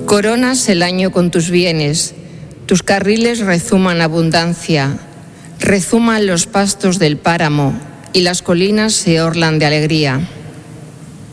Coronas el año con tus bienes, tus carriles rezuman abundancia, rezuman los pastos del páramo y las colinas se orlan de alegría.